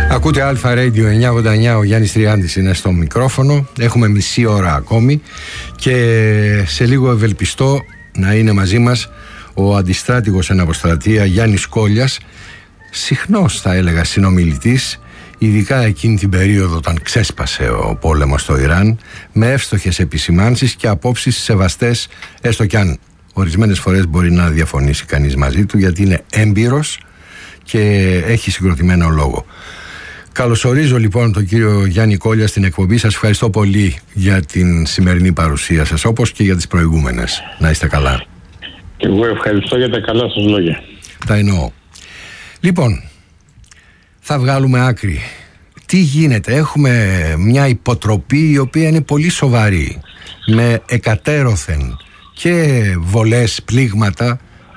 Ακούτε Αλφα Radio 989, ο Γιάννης Τριάντης είναι στο μικρόφωνο. Έχουμε μισή ώρα ακόμη και σε λίγο ευελπιστώ να είναι μαζί μας ο αντιστράτηγος εν αποστρατεία Γιάννης Κόλιας, συχνός θα έλεγα συνομιλητής, ειδικά εκείνη την περίοδο όταν ξέσπασε ο πόλεμος στο Ιράν, με εύστοχες επισημάνσεις και απόψεις σεβαστές, έστω κι αν ορισμένες φορές μπορεί να διαφωνήσει κανείς μαζί του, γιατί είναι έμπειρος και έχει συγκροτημένο λόγο. Καλωσορίζω λοιπόν τον κύριο Γιάννη Κόλια στην εκπομπή. Σας ευχαριστώ πολύ για την σημερινή παρουσία σας, όπως και για τις προηγούμενες. Να είστε καλά. Και εγώ ευχαριστώ για τα καλά σας λόγια. Τα εννοώ. Λοιπόν, θα βγάλουμε άκρη. Τι γίνεται? Έχουμε μια υποτροπή η οποία είναι πολύ σοβαρή, με εκατέρωθεν και βολές, πλήγματα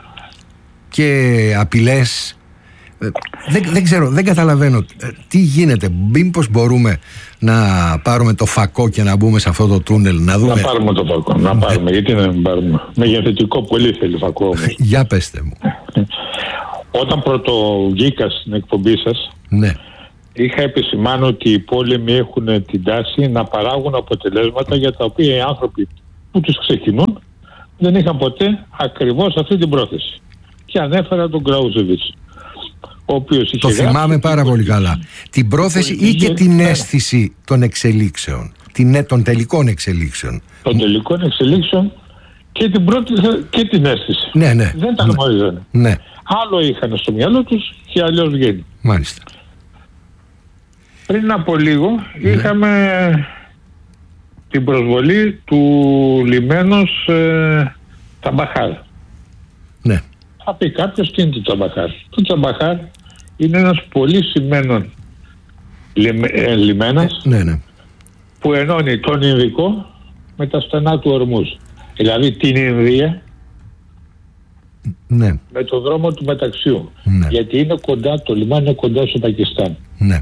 και απειλές. Δεν ξέρω, δεν καταλαβαίνω τι γίνεται. Μήπως μπορούμε να πάρουμε το φακό και να μπούμε σε αυτό το τούνελ, να δούμε. Να πάρουμε το φακό, να πάρουμε. Γιατί να μην πάρουμε? Με γενετικό πολύ θέλει φακό όμως. Για πέστε μου. Όταν πρώτο βγήκα στην εκπομπή σας, ναι, είχα επισημάνει ότι οι πόλεμοι έχουν την τάση να παράγουν αποτελέσματα για τα οποία οι άνθρωποι που τους ξεκινούν δεν είχαν ποτέ ακριβώς αυτή την πρόθεση. Και ανέφερα τον Γκράουζεβιτς, ο οποίος είχε το θυμάμαι πάρα πολύ καλά. Την πρόθεση ή και την αίσθηση των εξελίξεων, των τελικών εξελίξεων. Των τελικών εξελίξεων και την πρόθεση και την αίσθηση. Ναι, ναι. Δεν τα γνωρίζανε. Ναι. Άλλο είχαν στο μυαλό τους και αλλιώς βγαίνει. Μάλιστα. Πριν από λίγο είχαμε την προσβολή του λιμένος Τσαμπαχάρ. Ναι. Θα πει κάποιος τι είναι το Τσαμπαχάρ. Το Τσαμπαχάρ είναι ένας πολύ σημαίνον λιμένας, ναι, που ενώνει τον Ινδικό με τα στενά του Ορμούζ. Δηλαδή την Ινδία, ναι, με το δρόμο του μεταξιού. Ναι. Γιατί είναι κοντά, το λιμάνι είναι κοντά στο Πακιστάν. Ναι.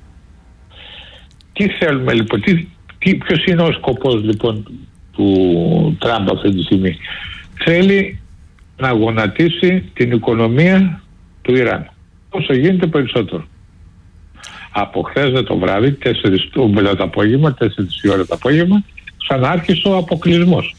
Τι θέλουμε λοιπόν, ποιος είναι ο σκοπός λοιπόν του Τραμπ αυτή τη στιγμή? Θέλει να γονατίσει την οικονομία του Ιράν όσο γίνεται περισσότερο. Από χθες το βράδυ, 4 το απόγευμα, 4 η ώρα το απόγευμα, ξανάρχισε ο αποκλεισμός.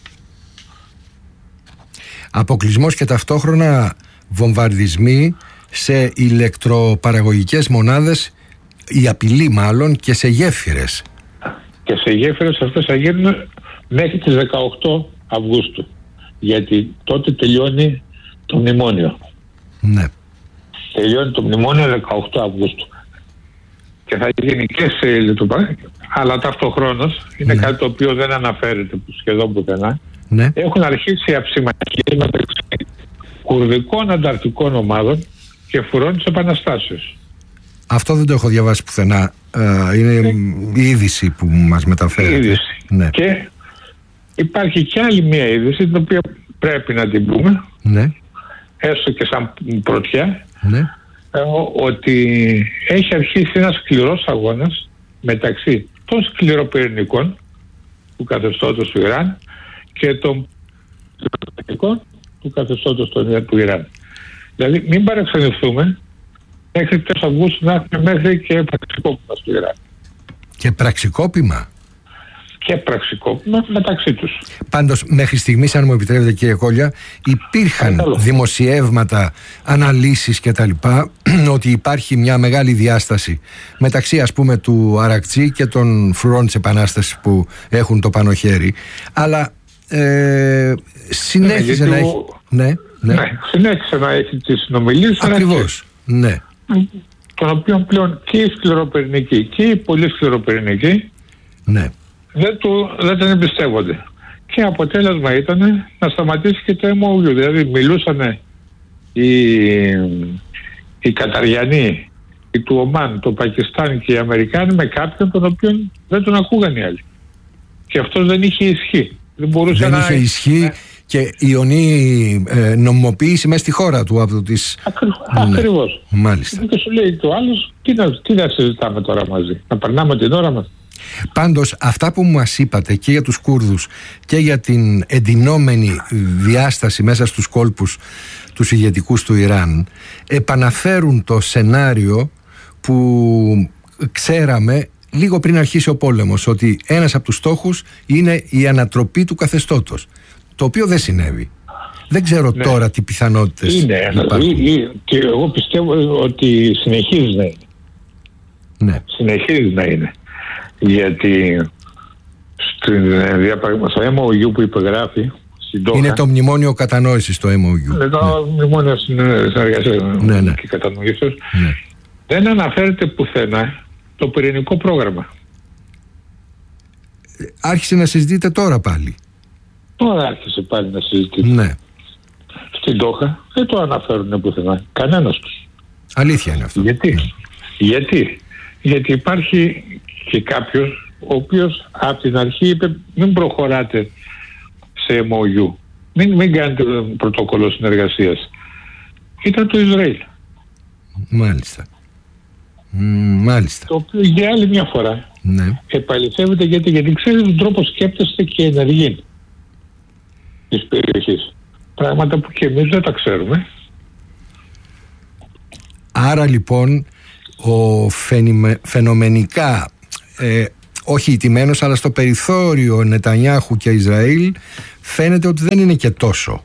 Αποκλεισμός και ταυτόχρονα βομβαρδισμοί σε ηλεκτροπαραγωγικές μονάδες, η απειλή μάλλον, και σε γέφυρες. Και σε γέφυρες αυτές θα γίνουν μέχρι τις 18 Αυγούστου. Γιατί τότε τελειώνει το μνημόνιο. Ναι. Τελειώνει το μνημόνιο 18 Αυγούστου. Και θα γίνει και σε ηλεκτροπαραγωγικές. Αλλά ταυτοχρόνως είναι κάτι το οποίο δεν αναφέρεται σχεδόν πουθενά. Ναι. Έχουν αρχίσει αψημαχίες μεταξύ κουρδικών ανταρτικών ομάδων και φουρών της Επαναστάσεως. Αυτό δεν το έχω διαβάσει πουθενά. Είναι η είδηση που μας μεταφέρεται. Ναι. Και υπάρχει και άλλη μια είδηση την οποία πρέπει να την πούμε, ναι, έστω και σαν πρωτιά, ναι, ότι έχει αρχίσει ένας σκληρός αγώνας μεταξύ των σκληροπυρηνικών του καθεστώτος του Ιράν και των σκληροπυρηνικών του καθεστώτος του Ιράν. Δηλαδή μην παραξενευτούμε, μέχρι τέλος Αυγούστου να έχουμε μέχρι και πραξικόπημα στο Ιράν. Και πραξικόπημα. Και πραξικόπημα μεταξύ τους. Πάντως μέχρι στιγμής, αν μου επιτρέπετε κύριε Κόλια, υπήρχαν δημοσιεύματα, αναλύσεις και τα λοιπά, ότι υπάρχει μια μεγάλη διάσταση μεταξύ ας πούμε του Αρακτσί και των φρουρών της Επανάστασης που έχουν το πάνω χέρι, αλλά συνέχιζε να έχει... Ναι, συνέχισε να έχει τις συνομιλίες. Ακριβώς, ναι. Τον οποίον πλέον και οι σκληροπυρηνικοί και οι πολύ σκληροπυρηνικοί, ναι, δεν τον εμπιστεύονται. Και αποτέλεσμα ήταν να σταματήσει και το MOU. Δηλαδή μιλούσαν οι Καταριανοί, οι του Ομάν, το Πακιστάν και οι Αμερικάνοι με κάποιον τον οποίον δεν τον ακούγαν οι άλλοι. Και αυτός δεν είχε ισχύ. Δεν είχε ισχύ και ιονή νομιμοποίηση μέσα στη χώρα του από τις... Ακριβώς. Μάλιστα. Και σου λέει το άλλος, τι να συζητάμε τώρα μαζί, να περνάμε την ώρα μας. Πάντως αυτά που μας είπατε και για τους Κούρδους και για την εντυνόμενη διάσταση μέσα στους κόλπους τους ηγετικούς του Ιράν επαναφέρουν το σενάριο που ξέραμε λίγο πριν αρχίσει ο πόλεμος ότι ένας από τους στόχους είναι η ανατροπή του καθεστώτος, το οποίο δεν συνέβη. Δεν ξέρω τώρα τι πιθανότητες υπάρχουν. Και εγώ πιστεύω ότι συνεχίζει να είναι. Ναι. Συνεχίζει να είναι. Γιατί στο MOU που υπεγράφει στην Ντόχα, είναι το μνημόνιο κατανόησης το MOU. Το μνημόνιο συνεργασίας και κατανοήσεως. Δεν αναφέρεται πουθενά το πυρηνικό πρόγραμμα. Άρχισε να συζητείτε τώρα πάλι. Τώρα άρχισε πάλι να συζητείτε. Ναι. Στην Ντόχα δεν το αναφέρουν πουθενά. Κανένας τους. Αλήθεια είναι αυτό. Γιατί υπάρχει και κάποιος ο οποίος από την αρχή είπε μην προχωράτε σε MOU. Μην κάνετε πρωτόκολλο συνεργασίας. Ήταν το Ισραήλ. Μάλιστα. Το οποίο για άλλη μια φορά επαληθεύεται γιατί ξέρει τον τρόπο σκέπτεστε και ενεργεί της περιοχής. Πράγματα που και εμείς δεν τα ξέρουμε. Άρα λοιπόν ο φαινομενικά όχι ηττημένος, αλλά στο περιθώριο Νετανιάχου και Ισραήλ φαίνεται ότι δεν είναι και τόσο.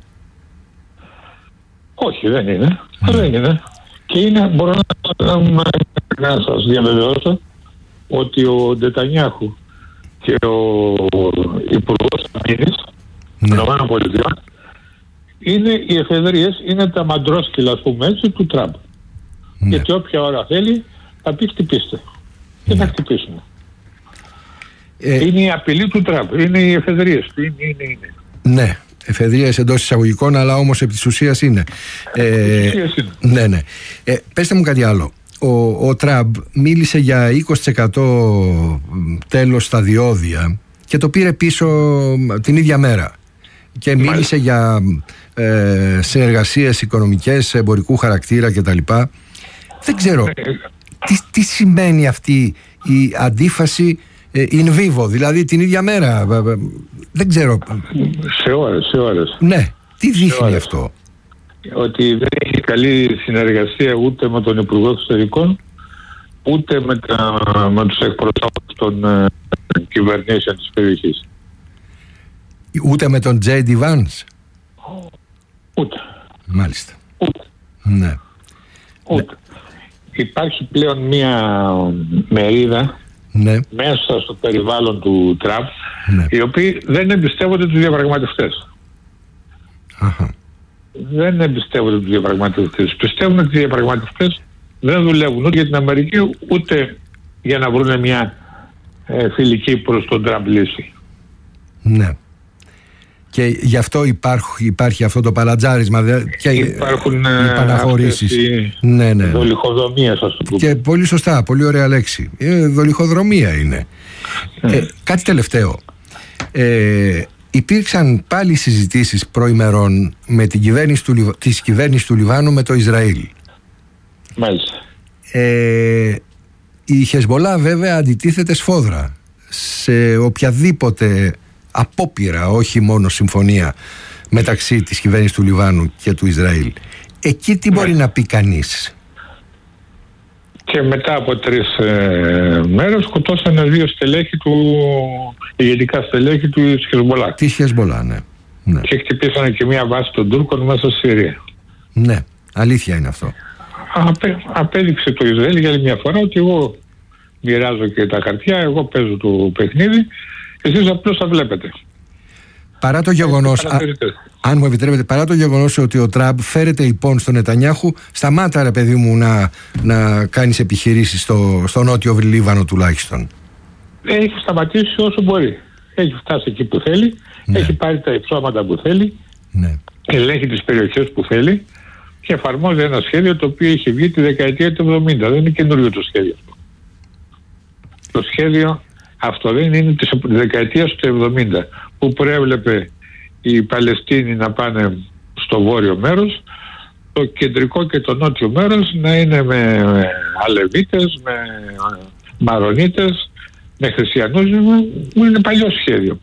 Όχι, δεν είναι. Δεν είναι. Και μπορώ να σας διαβεβαιώσω ότι ο Νετανιάχου και ο Υπουργός Αμήνης των ΗΠΑ είναι οι εφεδρείες, είναι τα μαντρόσκυλα, ας πούμε έτσι, του Τραμπ. Γιατί όποια ώρα θέλει θα πει χτυπήστε. Και θα χτυπήσουμε. Είναι η απειλή του Τραμπ, είναι οι εφεδρείες του, είναι. Ναι, εφεδρείες εντός εισαγωγικών, αλλά όμως επί της ουσίας είναι. Ναι. Πέστε μου κάτι άλλο. Ο Τραμπ μίλησε για 20% τέλος στα διόδια και το πήρε πίσω την ίδια μέρα. Και μίλησε για συνεργασίες οικονομικές, εμπορικού χαρακτήρα κτλ. Δεν ξέρω τι σημαίνει αυτή η αντίφαση in vivo, δηλαδή την ίδια μέρα. Δεν ξέρω. Σε ώρες. Ναι, τι δείχνει αυτό? Ότι δεν έχει καλή συνεργασία ούτε με τον Υπουργό Εξωτερικών ούτε με τους εκπροσώπους των κυβερνήσεων της περιοχής. Ούτε με τον J.D. Vance? Ούτε. Μάλιστα. Ούτε. Ναι. Ούτε. Υπάρχει πλέον μία μερίδα μέσα στο περιβάλλον του Τραμπ οι οποίοι δεν εμπιστεύονται τους διαπραγματευτές. Δεν εμπιστεύονται τους διαπραγματευτές. Πιστεύουν ότι οι διαπραγματευτές δεν δουλεύουν ούτε για την Αμερική ούτε για να βρουν μια φιλική προς τον Τραμπ λύση. Ναι. Και γι' αυτό υπάρχει αυτό το παλατζάρισμα και υπάρχουν οι παραχωρήσεις. Ναι. Δολιχοδρομίες, ας το πούμε. Και πολύ σωστά, πολύ ωραία λέξη. Δολιχοδρομία είναι. Κάτι τελευταίο. Υπήρξαν πάλι συζητήσεις προημερών με την κυβέρνηση του Λιβάνου με το Ισραήλ. Μάλιστα. Η Χεσμολά βέβαια αντιτίθεται σφόδρα σε οποιαδήποτε απόπειρα, όχι μόνο συμφωνία μεταξύ της κυβέρνησης του Λιβάνου και του Ισραήλ. Εκεί τι μπορεί να πει κανείς? Και μετά από 3 μέρες σκοτώσανε 2 στελέχη ηγετικά στελέχη του Χεσμολά. Της Χεσμολά, ναι. Και χτυπήσανε και μια βάση των Τούρκων μέσα στη Συρία. Ναι, αλήθεια είναι αυτό. Απέδειξε το Ισραήλ για άλλη μια φορά ότι εγώ μοιράζω και τα χαρτιά, εγώ παίζω το παιχνίδι, εσείς απλώς θα βλέπετε. Παρά το γεγονός, αν μου επιτρέπετε, παρά το γεγονός ότι ο Τραμπ φέρεται υπόν στον Νετανιάχου, σταμάτα ρε παιδί μου να κάνεις επιχειρήσεις στο νότιο Λίβανο τουλάχιστον. Έχει σταματήσει όσο μπορεί. Έχει φτάσει εκεί που θέλει, έχει πάρει τα υψώματα που θέλει, ελέγχει τις περιοχές που θέλει και εφαρμόζει ένα σχέδιο το οποίο είχε βγει τη δεκαετία του 70. Δεν είναι καινούριο το σχέδιο αυτό. Το σχέδιο αυτό δεν είναι της δεκαετίας του 70 που προέβλεπε οι Παλαιστίνοι να πάνε στο βόρειο μέρος, το κεντρικό και το νότιο μέρος να είναι με Αλεβίτες, με Μαρονίτες, με Χριστιανούς. Είναι παλιό σχέδιο.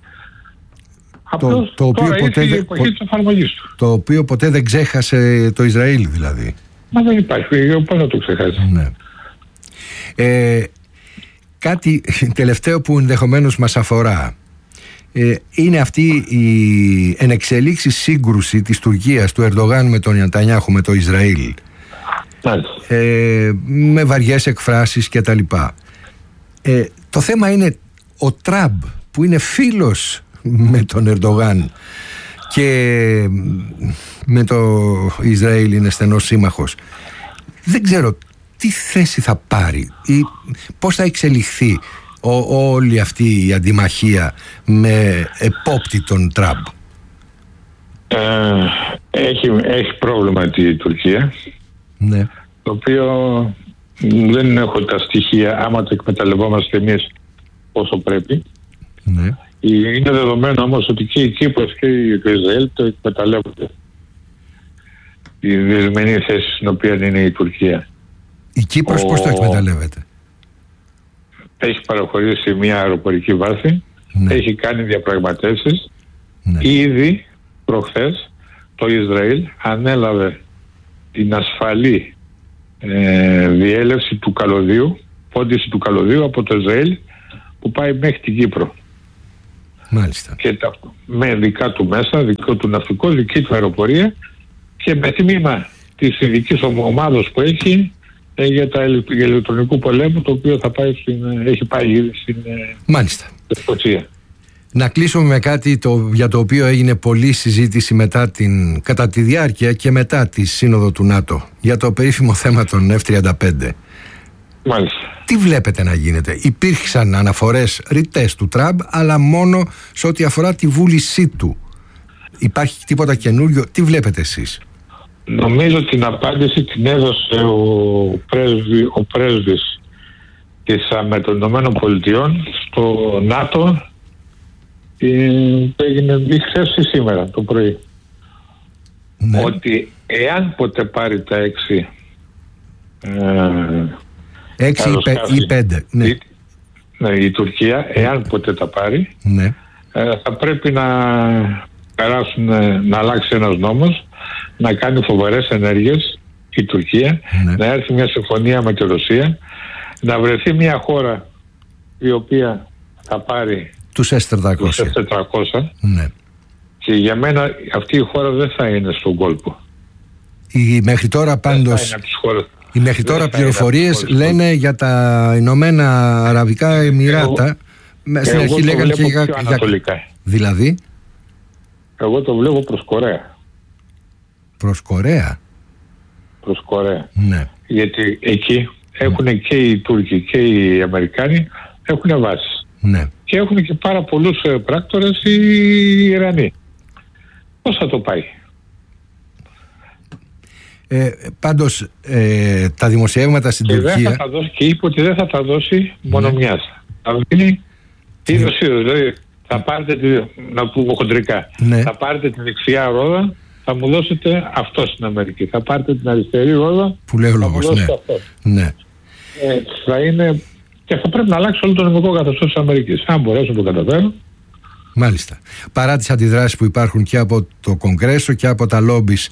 Απλώς τώρα ήρθε η εποχή της εφαρμογής του. Το οποίο ποτέ δεν ξέχασε το Ισραήλ δηλαδή. Μα δεν υπάρχει, πώς να το ξεχάσει. Ναι. Κάτι τελευταίο που ενδεχομένως μας αφορά είναι αυτή η ενεξελίξη σύγκρουση της Τουρκίας, του Ερντογάν με τον Νετανιάχου, με το Ισραήλ, με βαριές εκφράσεις και τα λοιπά. Το θέμα είναι ο Τραμπ, που είναι φίλος με τον Ερντογάν και με το Ισραήλ είναι στενός σύμμαχος. Δεν ξέρω τι θέση θα πάρει ή πώς θα εξελιχθεί όλη αυτή η αντιμαχία με επόπτη τον Τραμπ. Έχει πρόβλημα η Τουρκία, ναι, το οποίο δεν έχω τα στοιχεία άμα το εκμεταλλευόμαστε εμείς όσο πρέπει. Ναι. Είναι δεδομένο όμως ότι και η Κύπρος και το Ισραήλ το εκμεταλλεύονται, η δεσμενή θέση στην οποία είναι η Τουρκία. Η Κύπρος πώς το εκμεταλλεύεται? Έχει παραχωρήσει μια αεροπορική βάση, ναι, έχει κάνει διαπραγματεύσεις, ναι. Ήδη προχθές το Ισραήλ ανέλαβε την ασφαλή διέλευση του καλωδίου, πόντιση του καλωδίου από το Ισραήλ που πάει μέχρι την Κύπρο. Μάλιστα. Και με δικά του μέσα, δικό του ναυτικό, δική του αεροπορία και με τμήμα της ειδικής ομάδος που έχει για τα ηλεκτρονικού πολέμου, το οποίο θα πάει έχει πάει ήδη στην Σκοτσία. Να κλείσουμε με κάτι για το οποίο έγινε πολλή συζήτηση κατά τη διάρκεια και μετά τη σύνοδο του ΝΑΤΟ, για το περίφημο θέμα των F-35. Μάλιστα. Τι βλέπετε να γίνεται? Υπήρξαν αναφορές ρητές του Τραμπ, αλλά μόνο σε ό,τι αφορά τη βούλησή του. Υπάρχει τίποτα καινούριο? Τι βλέπετε εσείς? Νομίζω την απάντηση την έδωσε ο πρέσβης των Ηνωμένων Πολιτειών στο ΝΑΤΟ, που έγινε χθες ή σήμερα το πρωί. Ναι. Ότι εάν ποτέ πάρει τα 6 ή 5, ναι. Η Τουρκία, εάν ποτέ τα πάρει, ναι, θα πρέπει να αλλάξει ένας νόμος, να κάνει φοβερές ενέργειες η Τουρκία, ναι, να έρθει μια συμφωνία με τη Ρωσία, να βρεθεί μια χώρα η οποία θα πάρει τους S-400, ναι. Και για μένα αυτή η χώρα δεν θα είναι στον κόλπο. Μέχρι τώρα πάντως οι μέχρι τώρα πληροφορίες λένε για τα Ηνωμένα Αραβικά Εμιράτα. Στην αρχή λέγανε και για ανατολικά. Δηλαδή εγώ το βλέπω προς Κορέα. Προς Κορέα? Προς Κορέα, ναι. Γιατί εκεί έχουν και οι Τούρκοι και οι Αμερικάνοι έχουν βάσεις, ναι. Και έχουν και πάρα πολλούς πράκτορες οι Ιρανοί. Πώς θα το πάει? Πάντως τα δημοσιεύματα στην Τουρκία και είπε ότι δεν θα τα δώσει μόνο μιας. Θα δίνει είδος, δηλαδή θα πάρετε, να πούμε χοντρικά, ναι, θα πάρετε τη δεξιά ρόδα, θα μου δώσετε αυτό στην Αμερική. Θα πάρετε την αριστερή ρόδα, που λέει ο λόγος, ναι. Αυτό. Ναι. Θα είναι, και θα πρέπει να αλλάξει όλο το νομικό καθεστώς της Αμερικής. Αν μπορέσω να το καταφέρω. Μάλιστα. Παρά τις αντιδράσεις που υπάρχουν και από το Κογκρέσο και από τα λόμπις,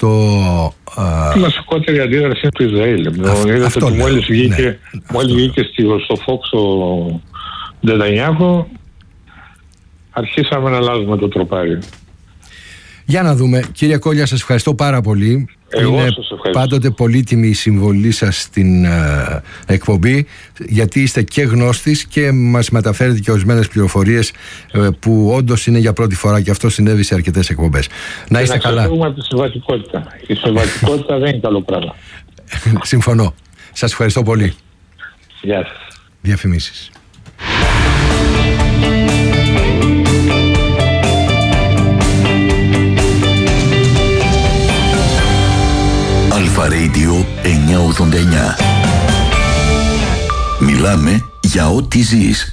η βασικότερη αντίδραση είναι του Ισραήλ. Είδατε ότι μόλις βγήκε στο Fox ο Νετανιάχου, αρχίσαμε να αλλάζουμε το τροπάριο. Για να δούμε. Κύριε Κόλλια, σας ευχαριστώ πάρα πολύ. Είναι πάντοτε πολύτιμη η συμβολή σας στην εκπομπή, γιατί είστε και γνώστης και μας μεταφέρετε και ορισμένες πληροφορίες που όντως είναι για πρώτη φορά, και αυτό συνέβη σε αρκετές εκπομπές. Να είστε καλά. Να από τη συμβατικότητα. Η συμβατικότητα δεν είναι καλό πράγμα. Συμφωνώ. Σας ευχαριστώ πολύ. Γεια σας. Διαφημίσεις. Αλφα Radio 989. Μιλάμε για ό,τι ζεις.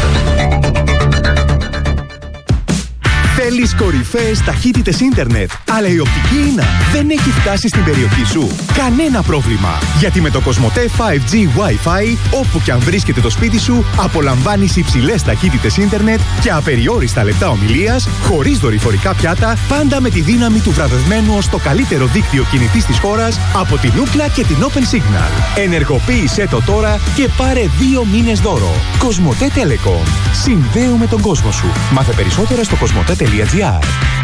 Θέλεις κορυφαίες ταχύτητες ίντερνετ, Αλλά η οπτική ίνα δεν έχει φτάσει στην περιοχή σου. Κανένα πρόβλημα. Γιατί με το Κοσμοτέ 5G Wi-Fi, όπου και αν βρίσκεται το σπίτι σου, απολαμβάνεις υψηλές ταχύτητες ίντερνετ και απεριόριστα λεπτά ομιλίας, χωρίς δορυφορικά πιάτα, πάντα με τη δύναμη του βραβευμένου ως το καλύτερο δίκτυο κινητής της χώρας από την Ookla και την Open Signal. Ενεργοποίησέ το τώρα και πάρε 2 μήνες δώρο. Κοσμοτέ Telecom. Συνδέουμε τον κόσμο σου. Μάθε περισσότερα στο κοσμοτέ.gr.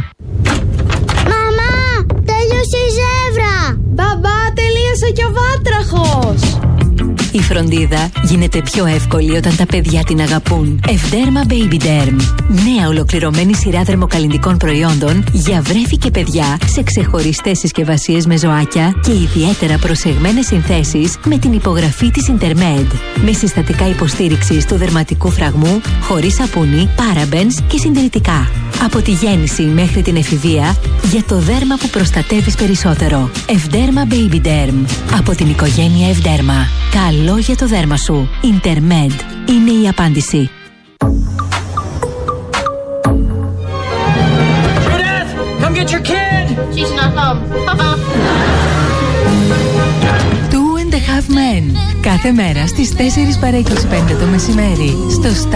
Μαμά, τέλειωσε η ζεύρα! Μπαμπά, τελείωσε και ο βάτραχος! Η φροντίδα γίνεται πιο εύκολη όταν τα παιδιά την αγαπούν. Ευδέρμα Baby Derm. Νέα ολοκληρωμένη σειρά δερμοκαλλυντικών προϊόντων για βρέφη και παιδιά σε ξεχωριστές συσκευασίες με ζωάκια και ιδιαίτερα προσεγμένες συνθέσεις με την υπογραφή της Intermed. Με συστατικά υποστήριξης του δερματικού φραγμού, χωρίς σαπούνι, parabens και συντηρητικά. Από τη γέννηση μέχρι την εφηβεία, για το δέρμα που προστατεύεις περισσότερο. Ευδέρμα Baby Derm. Από την οικογένεια Ευδέρμα. Καλό για το δέρμα σου. Intermed είναι η απάντηση. Judith, come get your kid. She's not home. Two and a Half Men. Κάθε μέρα στις 4 παρά 25 το μεσημέρι. Στο